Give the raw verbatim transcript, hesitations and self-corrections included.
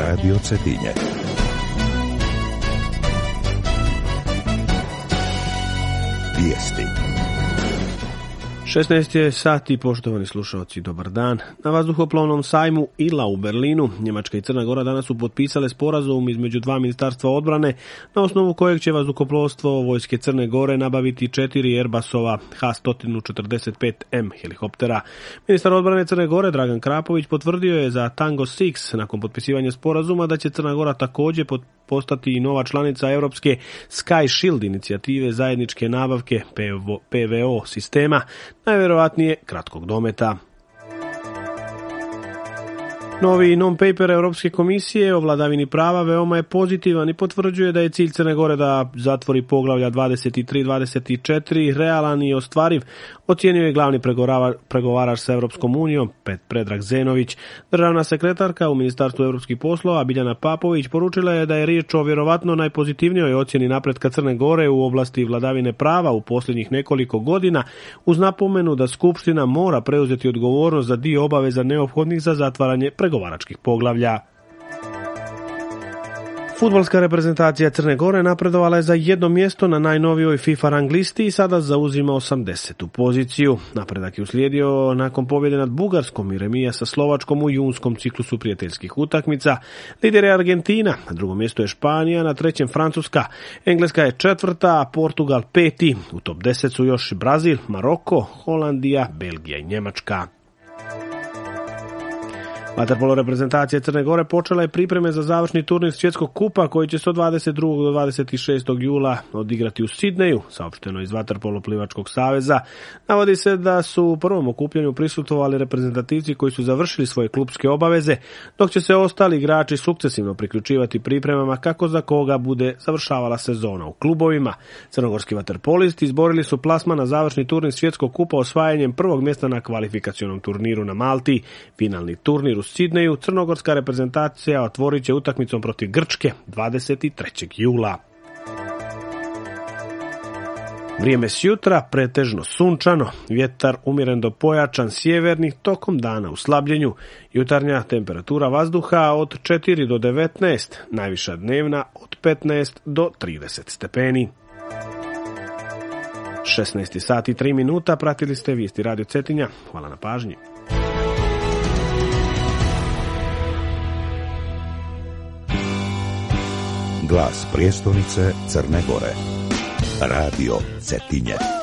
Radio Cetinje. Vijesti. šesnaest je sati, poštovani slušalci, dobar dan. Na vazduhoplovnom sajmu I L A u Berlinu, Njemačka i Crna Gora danas su potpisale sporazum između dva ministarstva odbrane, na osnovu kojeg će vazduhoplovstvo vojske Crne Gore nabaviti četiri Airbusova H sto četrdeset pet M helikoptera. Ministar odbrane Crne Gore Dragan Krapović potvrdio je za Tango šest nakon potpisivanja sporazuma da će Crna Gora također postati i nova članica europske Sky Shield inicijative zajedničke nabavke P V O sistema, najvjerojatnije kratkog dometa. Novi non-paper Europske komisije o vladavini prava veoma je pozitivan i potvrđuje da je cilj Crne Gore da zatvori poglavlja dvadeset tri dvadeset četiri realan i ostvariv, ocijenio je glavni pregovarač sa Europskom unijom Predrag Zenović. Državna sekretarka u Ministarstvu europskih poslova Biljana Papović poručila je da je riječ o vjerovatno najpozitivnijoj ocjeni napretka Crne Gore u oblasti vladavine prava u posljednjih nekoliko godina, uz napomenu da Skupština mora preuzeti odgovornost za dio obaveza neophodnih za zatvaranje pregovaračkih poglavlja. Fudbalska reprezentacija Crne Gore napredovala je za jedno mjesto na najnovijoj FIFA rang listi i sada zauzima osamdesetu poziciju. Napredak je uslijedio nakon pobjede nad Bugarskom i remija sa Slovačkom u junskom ciklusu prijateljskih utakmica. Lider je Argentina, na drugom mjestu je Španija, na trećem Francuska. Engleska je četvrta, a Portugal peti. U top deset su još Brazil, Maroko, Holandija, Belgija i Njemačka. Vaterpolo reprezentacija Crne Gore počela je pripreme za završni turnir svjetskog kupa koji će se od dvadeset drugog do dvadeset šestog jula odigrati u Sidneju, saopšteno iz Vaterpolo plivačkog saveza. Navodi se da su u prvom okupljanju prisustvovali reprezentativci koji su završili svoje klupske obaveze, dok će se ostali igrači sukcesivno priključivati pripremama kako za koga bude završavala sezona u klubovima. Crnogorski vaterpolisti izborili su plasman na završni turnir svjetskog kupa osvajanjem prvog mjesta na kvalifikacionom turniru na Malti. Finalni turnir u Sidneju crnogorska reprezentacija otvorit će utakmicom protiv Grčke dvadeset trećeg jula. Vrijeme s jutra pretežno sunčano, vjetar umjeren do pojačan sjeverni, tokom dana u slabljenju. Jutarnja temperatura vazduha od četiri do devetnaest, najviša dnevna od petnaest do trideset stepeni. šesnaest sati i tri minuta, pratili ste vijesti Radio Cetinja. Hvala na pažnji. Glas prijestolnice Crne Gore. Radio Cetinje.